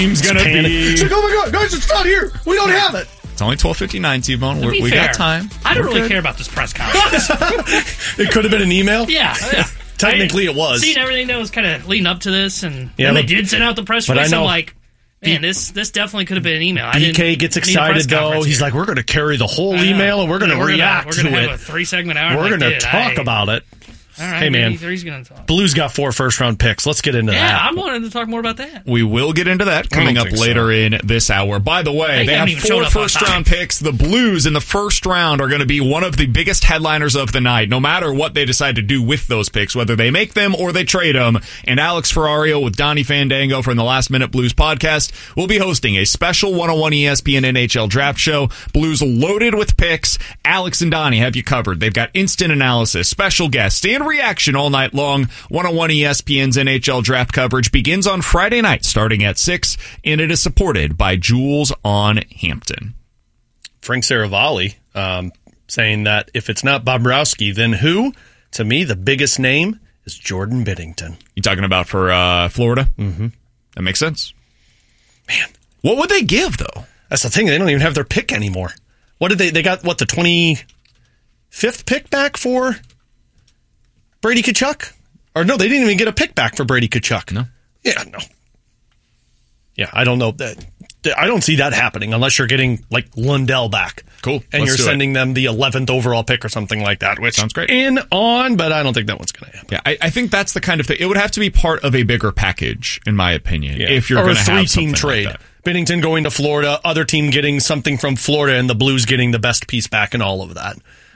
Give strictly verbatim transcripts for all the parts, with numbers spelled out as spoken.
Team's gonna be. It's like, oh my god, guys, it's not here. We don't have it. It's only twelve fifty-nine, T-Bone. We fair, got time. I don't We're really good. care about this press conference. It could have been an email. Yeah, yeah. Technically, I, it was. Seeing everything that was kind of leading up to this, and Yeah, when but- they did send out the press but I release, I'm know- like, man, this this definitely could have been an email. I B K didn't gets need a excited, press though. conference He's here. like, we're going to carry the whole I know. email, and we're going to We're gonna- react we're gonna to have it. a three-segment hour. We're like going to did. talk I, about it. All right, Hey, man. he's going to talk. Blues got four first-round picks. Let's get into Yeah, that. I'm wanting to talk more about that. We will get into that coming don't up think later so. in this hour. By the way, They they haven't have even shown four up on first-round time. picks. The Blues in the first round are going to be one of the biggest headliners of the night, no matter what they decide to do with those picks, whether they make them or they trade them. And Alex Ferrario with Donnie Fandango from the Last Minute Blues podcast will be hosting a special one oh one E S P N N H L draft show. Blues loaded with picks. Alex and Donnie have you covered. They've got instant analysis, special guests, and reaction all night long. one oh one E S P N's N H L draft coverage begins on Friday night starting at six, and it is supported by Jules on Hampton. Frank Saravalli um, saying that if it's not Bobrovsky, then who? To me, the biggest name is Jordan Binnington. You talking about for uh, Florida? Mm-hmm. That makes sense. Man. What would they give, though? That's the thing. They don't even have their pick anymore. What did they? They got, what, the twenty-fifth pick back for Brady Tkachuk? Or no, they didn't even get a pick back for Brady Tkachuk. No. Yeah, no. Yeah, I don't know. that. I don't see that happening unless you're getting, like, Lundell back. Cool. And Let's you're do it. sending them the eleventh overall pick or something like that, which Sounds great. in on, but I don't think that one's going to happen. Yeah, I, I think that's the kind of thing. It would have to be part of a bigger package, in my opinion, Yeah. if you're or going a to have three-team something trade. like that. Binnington going to Florida, other team getting something from Florida, and the Blues getting the best piece back and all of that.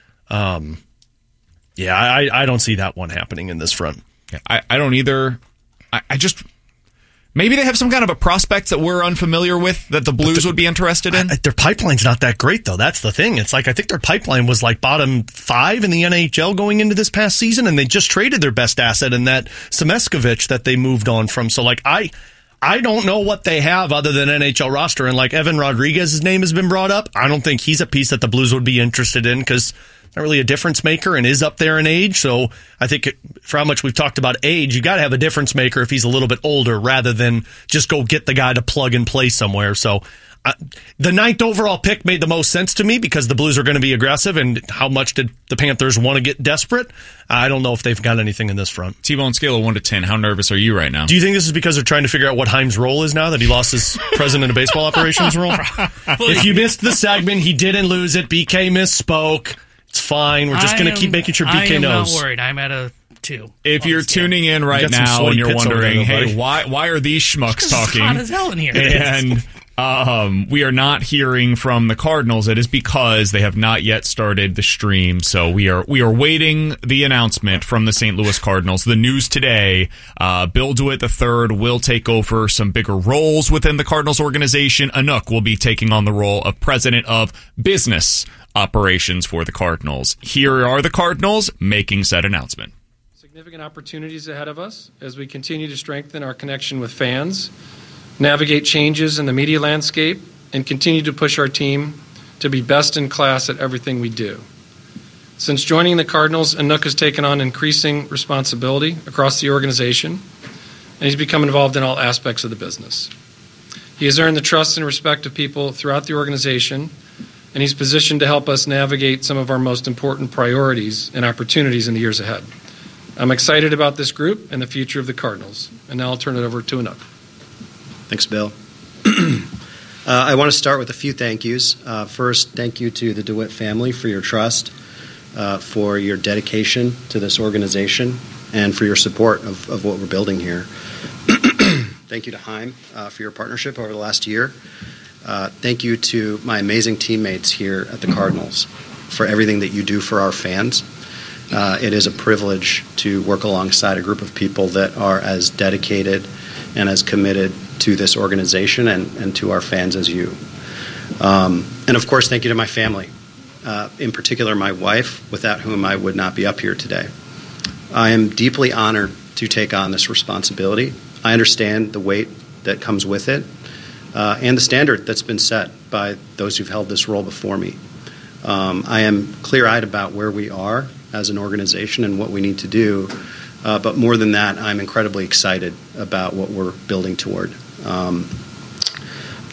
Um, yeah, I, I don't see that one happening in this front. Yeah, I, I don't either. I, I just... Maybe they have some kind of a prospect that we're unfamiliar with that the Blues would be interested in. I, their pipeline's not that great, though. That's the thing. It's like I think their pipeline was like bottom five in the N H L going into this past season, and they just traded their best asset in that Semeskovich that they moved on from. So, like, I... I don't know what they have other than N H L roster. And like Evan Rodriguez's name has been brought up. I don't think he's a piece that the Blues would be interested in because not really a difference maker and is up there in age. So I think it, for how much we've talked about age, you got to have a difference maker if he's a little bit older rather than just go get the guy to plug and play somewhere. So uh, the ninth overall pick made the most sense to me because the Blues are going to be aggressive. And how much did the Panthers want to get desperate? I don't know if they've got anything in this front. T-Bone scale of one to ten. How nervous are you right now? Do you think this is because they're trying to figure out what Heim's role is now that he lost his president of baseball operations role? If you missed the segment, he didn't lose it. B K misspoke. It's fine. We're just going to keep making sure B K I am knows. not worried. I'm at a two. If you're tuning in right got some now sweaty and you're pits over wondering, there, though, hey, buddy. why why are these schmucks It's hot talking? as hell in here. And um, we are not hearing from the Cardinals. It is because they have not yet started the stream. So we are we are waiting the announcement from the Saint Louis Cardinals. The news today: uh, Bill DeWitt the third will take over some bigger roles within the Cardinals organization. Anouk will be taking on the role of president of business operations for the Cardinals. Here are the Cardinals making said announcement. Significant opportunities ahead of us as we continue to strengthen our connection with fans, navigate changes in the media landscape, and continue to push our team to be best in class at everything we do. Since joining the Cardinals, Anouk has taken on increasing responsibility across the organization, and he's become involved in all aspects of the business. He has earned the trust and respect of people throughout the organization, and he's positioned to help us navigate some of our most important priorities and opportunities in the years ahead. I'm excited about this group and the future of the Cardinals. And now I'll turn it over to Anouk. Thanks, Bill. uh, I want to start with a few thank yous. Uh, first, thank you to the DeWitt family for your trust, uh, for your dedication to this organization, and for your support of, of what we're building here. Thank you to Heim uh, for your partnership over the last year. Uh, thank you to my amazing teammates here at the Cardinals for everything that you do for our fans. Uh, it is a privilege to work alongside a group of people that are as dedicated and as committed to this organization and, and to our fans as you. Um, and of course, thank you to my family, uh, in particular my wife, without whom I would not be up here today. I am deeply honored to take on this responsibility. I understand the weight that comes with it uh, and the standard that's been set by those who've held this role before me. Um, I am clear-eyed about where we are as an organization and what we need to do. Uh, but more than that, I'm incredibly excited about what we're building toward. Um,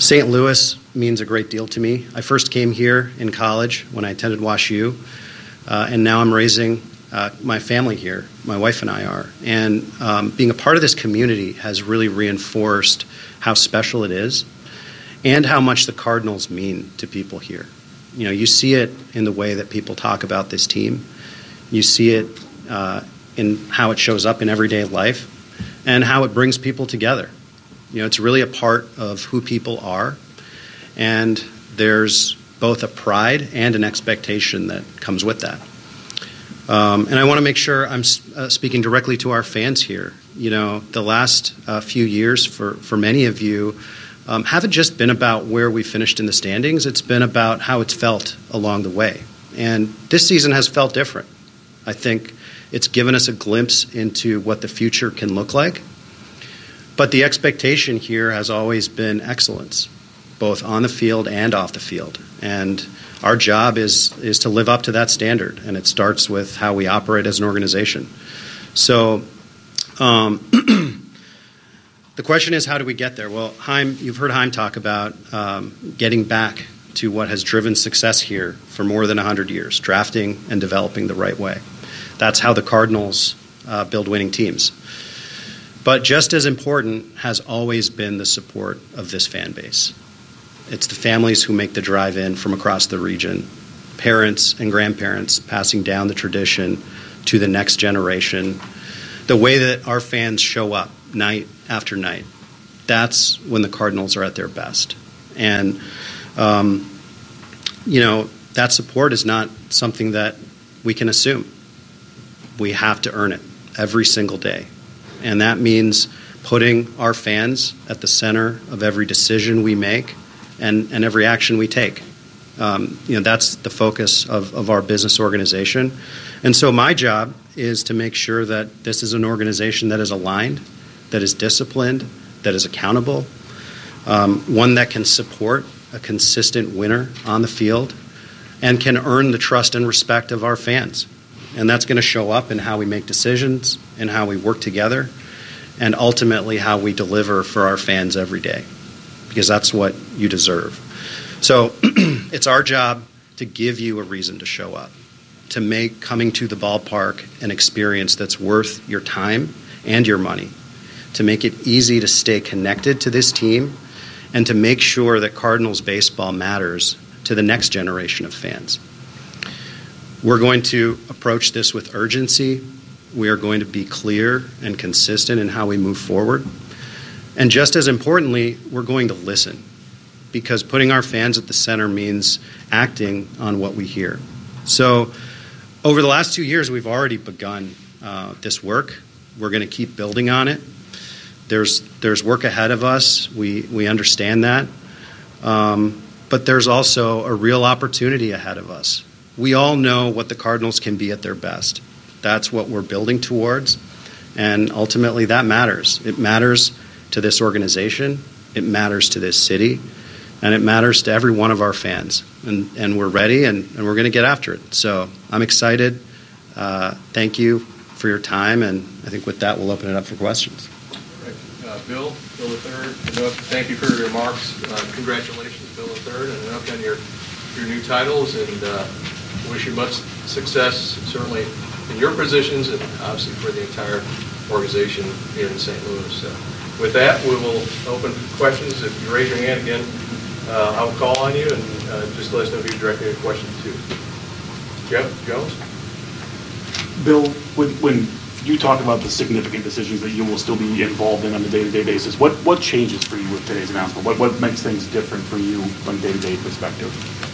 Saint Louis means a great deal to me. I first came here in college when I attended WashU, uh, and now I'm raising uh, my family here. My wife and I are. And um, being a part of this community has really reinforced how special it is and how much the Cardinals mean to people here. You know, you see it in the way that people talk about this team. You see it uh, in how it shows up in everyday life and how it brings people together. You know, it's really a part of who people are, and there's both a pride and an expectation that comes with that. Um, and I want to make sure I'm uh, speaking directly to our fans here. You know, the last uh, few years for, for many of you um, haven't just been about where we finished in the standings. It's been about how it's felt along the way. And this season has felt different. I think it's given us a glimpse into what the future can look like. But the expectation here has always been excellence, both on the field and off the field. And our job is is to live up to that standard, and it starts with how we operate as an organization. So um, the question is, how do we get there? Well, Chaim, you've heard Chaim talk about um, getting back to what has driven success here for more than one hundred years, drafting and developing the right way. That's how the Cardinals uh, build winning teams. But just as important has always been the support of this fan base. It's the families who make the drive in from across the region, parents and grandparents passing down the tradition to the next generation, the way that our fans show up night after night. That's when the Cardinals are at their best. And, um, you know, that support is not something that we can assume. We have to earn it every single day. And that means putting our fans at the center of every decision we make and, and every action we take. Um, you know, that's the focus of, of our business organization. And so my job is to make sure that this is an organization that is aligned, that is disciplined, that is accountable, um, one that can support a consistent winner on the field and can earn the trust and respect of our fans. And that's going to show up in how we make decisions and how we work together and ultimately how we deliver for our fans every day, because that's what you deserve. So it's our job to give you a reason to show up, to make coming to the ballpark an experience that's worth your time and your money, to make it easy to stay connected to this team, and to make sure that Cardinals baseball matters to the next generation of fans. We're going to approach this with urgency. We are going to be clear and consistent in how we move forward. And just as importantly, we're going to listen, because putting our fans at the center means acting on what we hear. So over the last two years, we've already begun uh, this work. We're going to keep building on it. There's there's work ahead of us. We, we understand that. Um, but there's also a real opportunity ahead of us. We all know what the Cardinals can be at their best. That's what we're building towards, and ultimately that matters. It matters to this organization, it matters to this city, and it matters to every one of our fans. And, and we're ready, and, and we're going to get after it. So I'm excited. Uh, thank you for your time, and I think with that we'll open it up for questions. Right. Uh, Bill, Bill the Third, thank you for your remarks. Uh, congratulations, Bill the Third, and Anook on your, your new titles, and uh, wish you much success, certainly in your positions and obviously for the entire organization here in Saint Louis. So with that, we will open for questions. If you raise your hand again, uh, I will call on you, and uh, just let us know if you directly have a question too. Jeff Jones? Bill, when, when you talk about the significant decisions that you will still be involved in on a day-to-day basis, what, what changes for you with today's announcement? What, what makes things different for you from a day-to-day perspective?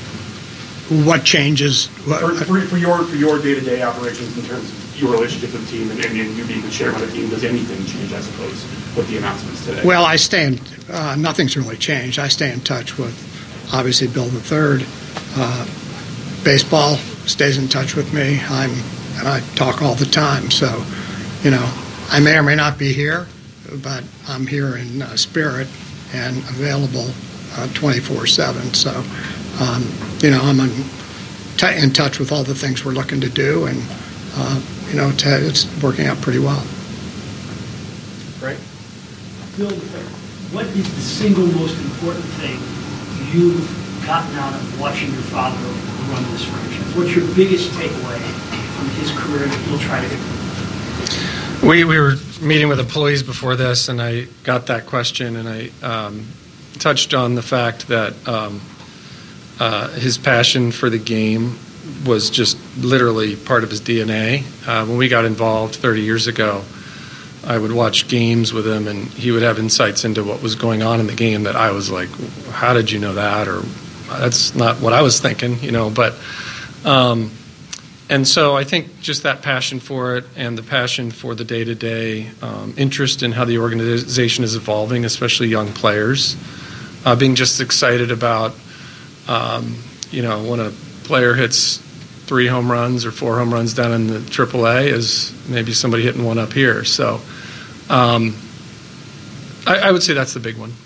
What changes? What, for, for, for your for your day-to-day operations in terms of your relationship with the team and, and you being the chairman of the team, does anything change, I suppose, with the announcements today? Well, I stay in, uh, nothing's really changed. I stay in touch with, obviously, Bill the Third. Uh, baseball stays in touch with me. I'm and I talk all the time. So, you know, I may or may not be here, but I'm here in uh, spirit and available uh, twenty-four seven. So. Um, you know, I'm in, t- in touch with all the things we're looking to do, and, uh, you know, t- it's working out pretty well. Right. Bill, what is the single most important thing you've gotten out of watching your father run this franchise? What's your biggest takeaway from his career that you'll try to do? We we were meeting with employees before this, and I got that question, and I um, touched on the fact that um, uh, his passion for the game was just literally part of his D N A. Uh, when we got involved thirty years ago, I would watch games with him, and he would have insights into what was going on in the game that I was like, how did you know that? Or that's not what I was thinking, you know, but um, and so I think just that passion for it and the passion for the day-to-day um, interest in how the organization is evolving, especially young players, uh, being just excited about, um, you know, when a player hits three home runs or four home runs down in the triple A is maybe somebody hitting one up here. So um, I, I would say that's the big one.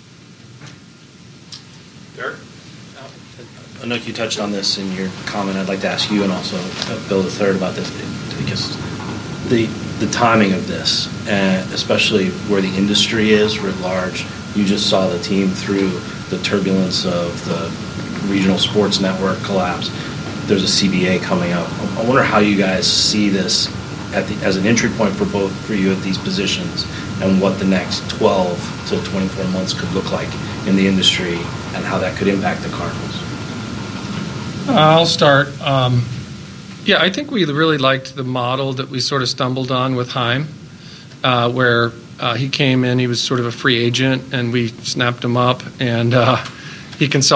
Derek? I know you touched on this in your comment. I'd like to ask you and also Bill the third about this, because the the timing of this, uh, especially where the industry is writ large. You just saw the team through the turbulence of the regional sports network collapse. There's a C B A coming up. I wonder how you guys see this at the, as an entry point for both for you at these positions, and what the next twelve to twenty-four months could look like in the industry, and how that could impact the Cardinals. I'll start. Um, yeah, I think we really liked the model that we sort of stumbled on with Heim, uh, where uh, he came in, he was sort of a free agent, and we snapped him up, and uh, he consulted